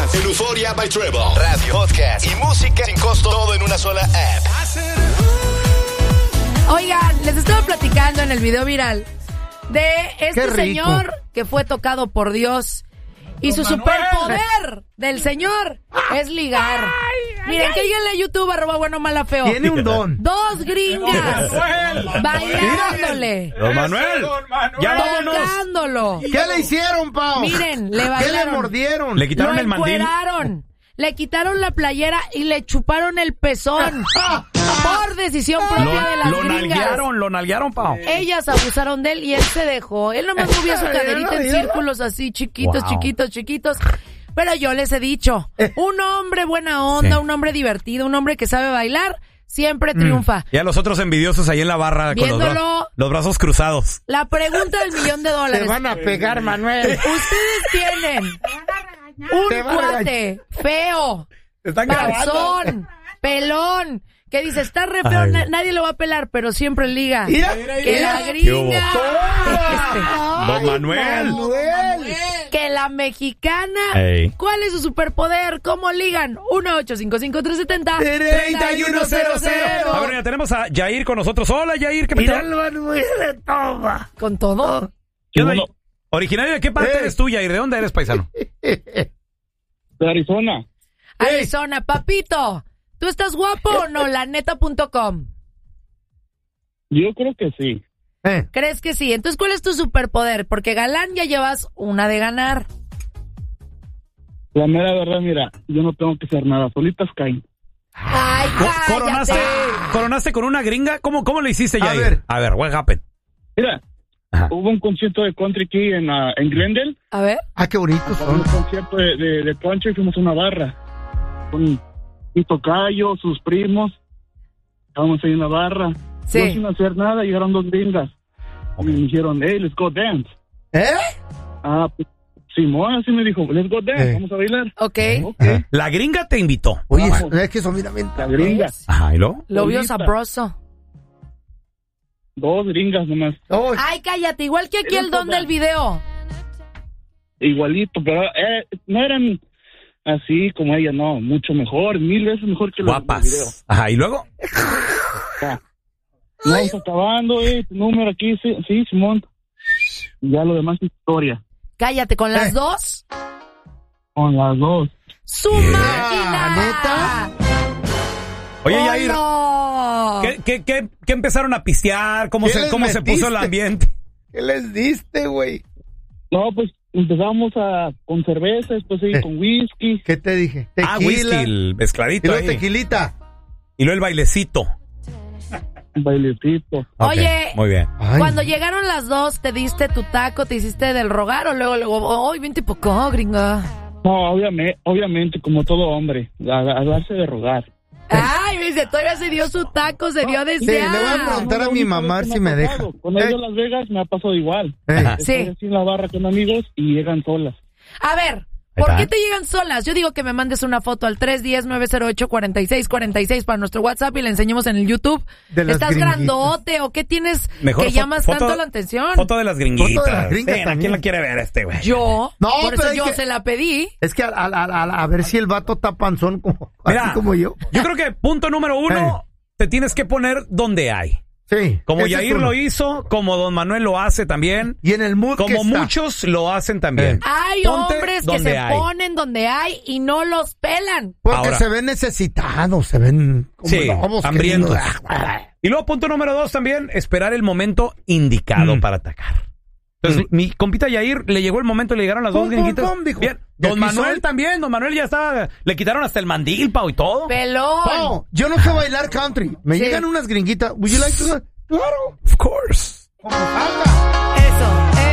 podcast de Euphoria by Treble. Radio, podcast y música sin costo, todo en una sola app. Oigan, les estaba platicando en el video viral de este señor que fue tocado por Dios. Y su superpoder del señor es ligar. Miren, que díganle a YouTube, @buenomala_feo. Tiene un don. 2 gringas bailándole. Don Manuel, ya vámonos. Tocándolo. ¿Qué le hicieron, Pao? Miren, le bailaron. ¿Qué le mordieron? Le quitaron el mandil. Lo encueraron. Le quitaron la playera y le chuparon el pezón. Por decisión propia de las gringas. Lo nalguearon, Pao. Ellas abusaron de él y él se dejó. Él nomás movía su caderita en círculos así, chiquitos, chiquitos. Pero yo les he dicho, un hombre buena onda, un hombre divertido, un hombre que sabe bailar, siempre triunfa. Y a los otros envidiosos ahí en la barra viéndolo, con los brazos cruzados. La pregunta del $1,000,000. Te van a pegar, Manuel. Ustedes tienen un cuate feo, panzón, pelón, que dice, está re feo, nadie lo va a pelar, pero siempre liga. Que la gringa. Don Manuel. Que la mexicana. Ey. ¿Cuál es su superpoder? ¿Cómo ligan? 1-855-370-3100. A ver, ya tenemos a Yair con nosotros. Hola, Yair, ¿qué ¿Con todo? ¿Qué onda? ¿Originario de qué parte eres tú, Yair? ¿De dónde eres, paisano? De Arizona. Arizona, papito. ¿Tú estás guapo o no? Laneta.com. Yo creo que sí. ¿Crees que sí? Entonces, ¿cuál es tu superpoder? Porque galán ya llevas una de ganar. La mera verdad, mira, yo no tengo que hacer nada, solitas caen. Ay, cállate. ¿Coronaste con una gringa? ¿Cómo le hiciste, Yair? A ver, what happened? Mira, hubo un concierto de country aquí en Glendale. A ver. Ah, qué bonito son. Un concierto de country, fuimos a una barra. Con mi tocayo, sus primos. Estábamos ahí en la barra. Sí. Yo sin hacer nada, llegaron 2 gringas. Y me dijeron, hey, let's go dance. Pues, Simón así me dijo, let's go dance, vamos a bailar. Ok. La gringa te invitó. Oye, es que son miramente. La gringa. Ajá, ¿y luego? Lo vio sabroso. 2 gringas nomás. Ay, cállate, igual que aquí el don del video. Igualito, pero no eran así como ella, no, mucho mejor, 1000 veces mejor que los del video. Guapas. Ajá, ¿y luego? Vamos acabando, tu número aquí, sí, Simón. Ya lo demás es historia. Cállate, ¿con las 2? Con las 2. ¡Su máquina! ¿Neta? Oye, Yair, no. ¿qué empezaron a pistear? ¿Cómo se puso el ambiente? ¿Qué les diste, güey? No, pues empezamos con cerveza, después con whisky. ¿Qué te dije? Tequila. Whisky, el mezcladito. Y luego ahí. tequilita. Y luego el bailecito. Un bailecito. Okay, oye, muy bien. Cuando llegaron las 2, ¿te diste tu taco, te hiciste del rogar o luego, ¡ay, vente por acá, gringa! No, obviamente, como todo hombre, a darse de rogar. Ay, me dice, todavía se dio su taco, se dio Sí, desear. le voy a preguntar a mi mamá si me deja. Cuando he ido a Las Vegas me ha pasado igual. Sí. Estoy así en la barra con amigos y llegan solas. A ver, ¿por qué te llegan solas? Yo digo que me mandes una foto al 310-908-4646 para nuestro WhatsApp y le enseñemos en el YouTube. ¿Estás grandote o qué tienes que llamas tanto la atención? Foto de las gringuitas. Foto de las gringas también. ¿Quién la quiere ver güey? Yo. No, por eso pero yo se la pedí. Es que a ver si el vato está panzón Mira, así como yo. Yo creo que punto número 1, te tienes que poner donde hay. Sí. Como Yair lo hizo, como Don Manuel lo hace también. Y en el mood como muchos lo hacen también. Hay Ponte hombres que se ponen donde hay y no los pelan. Porque Ahora, se ven necesitados, se ven como hambrientos. Y luego punto número 2 también, esperar el momento indicado para atacar. Entonces, mi compita Yair, le llegó el momento, le llegaron las 2 gringuitas. Bien. Don Manuel también, Don Manuel ya estaba, le quitaron hasta el mandil, Pau, y todo. Pelón. Pau, yo no sé bailar country. Me llegan unas gringuitas. Would you like to? Claro. Of course. Como salga. Eso.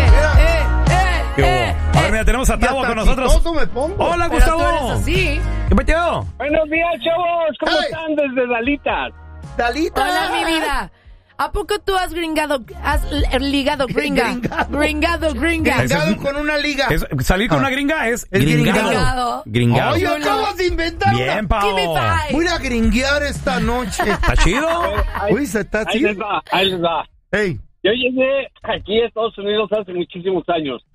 A ver, mira, tenemos a Tavo con nosotros. Me pongo. Hola, Pero Gustavo. tú eres así. ¿Qué peteo? Buenos días, chavos. ¿Cómo están desde Dalitas? Dalita. Hola, mi vida. ¿A poco tú has ligado gringa? Gringado. Gringado con una liga. Salir con una gringa es gringado. Gringado. Oye, acabas de inventar. Bien, Pau. Voy a gringuear esta noche. ¿Está chido? Uy, se está Ahí les va. Hey. Yo llegué aquí a Estados Unidos hace muchísimos años. Ajá.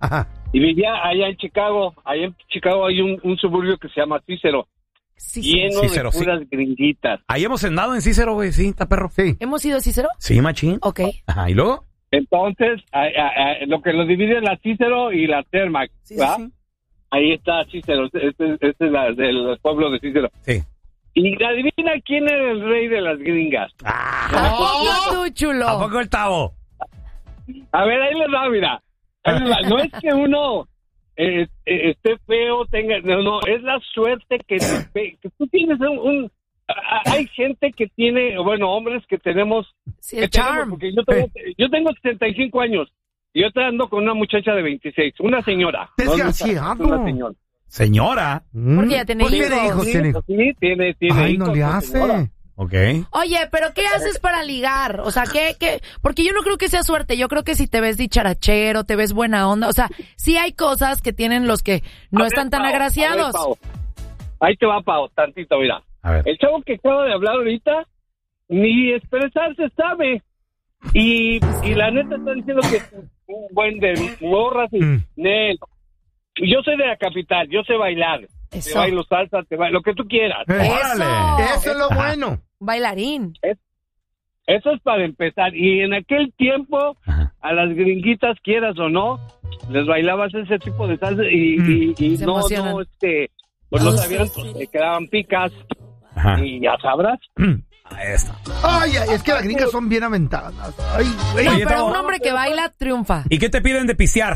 Y vivía allá en Chicago. Allá en Chicago hay un suburbio que se llama Cícero. Lleno Cícero, de puras gringuitas. Ahí hemos cenado en Cícero, güey, sí, está perro. Sí. ¿Hemos ido a Cícero? Sí, machín. Ok. Ajá, ¿y luego? Entonces, lo que lo divide es la Cícero y la Termac, ¿va? Sí. Ahí está Cícero, este es el pueblo de Cícero. Sí. Y adivina quién era el rey de las gringas. ¿A poco tú, chulo? ¿A poco el Tavo? A ver, ahí les va, mira. Ahí les va. No es que uno esté feo, no, es la suerte que tú tienes hay gente que tiene, bueno, hombres que tenemos, Sí, el charm. Porque yo tengo 75 años y yo estoy andando con una muchacha de 26, una señora. Desgraciado. Una señora. ¿Señora? Porque ya tiene hijos. Sí, tiene Ay, hijos, no le la hace. señora. Ok. Oye, pero ¿qué haces para ligar? O sea, ¿qué? Porque yo no creo que sea suerte. Yo creo que si te ves dicharachero, te ves buena onda. O sea, sí hay cosas que tienen los que no están tan agraciados. Pao. Ahí te va, Pao, tantito, mira. A ver. El chavo que acaba de hablar ahorita, ni expresarse sabe. Y la neta está diciendo que es un buen de morras y negro. Yo soy de la capital, yo sé bailar. Eso. Te bailo salsa, te bailo lo que tú quieras. Eso es lo bueno. Bailarín. Eso es para empezar. Y en aquel tiempo, a las gringuitas, quieras o no, les bailabas ese tipo de salsa y Se no, emocionan. pues no sabían, le quedaban picas. Ajá. Y ya sabrás. Ahí está. Ay, es que las gringas son bien aventadas. Ay, güey. No, Oye, pero Tavo. un hombre que baila triunfa. ¿Y qué te piden de pistear?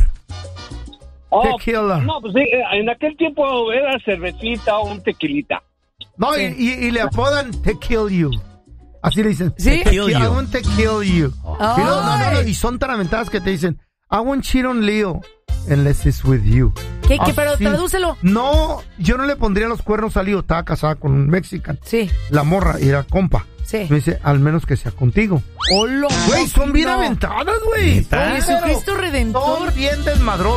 Tequila. No, pues sí, en aquel tiempo era cervecita o un tequilita. No, y le apodan Te Kill You. Así le dicen. ¿Sí? Te kill you. I want to kill you. Ay. Y no, y son tan aventadas que te dicen, I want cheat on Leo unless it's with you. ¿Qué? Pero Así. tradúcelo. No, yo no le pondría los cuernos a Leo. Estaba casada con un mexicano. Sí. La morra y era compa. Sí. Me dice, al menos que sea contigo. Hola. Güey, son bien aventadas, güey. ¿Neta? Son Jesucristo Redentor. Son bien desmadrosas.